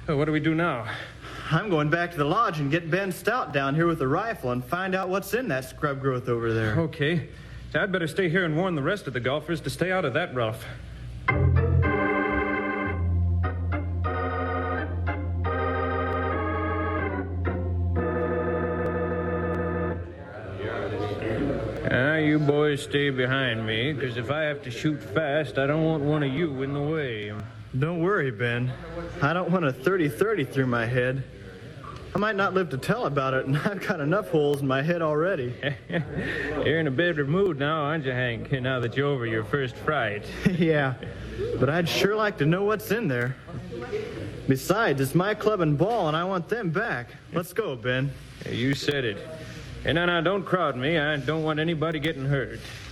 What do we do now? I'm going back to the lodge and get Ben Stout down here with a rifle and find out what's in that scrub growth over there. Okay. I'd better stay here and warn the rest of the golfers to stay out of that rough. You boys stay behind me, because if I have to shoot fast, I don't want one of you in the way. Don't worry, Ben. I don't want a 30-30 through my head. I might not live to tell about it, and I've got enough holes in my head already. You're in a better mood now, aren't you, Hank, now that you're over your first fright? Yeah, but I'd sure like to know what's in there. Besides, it's my club and ball, and I want them back. Let's go, Ben. You said it. And now, don't crowd me. I don't want anybody getting hurt.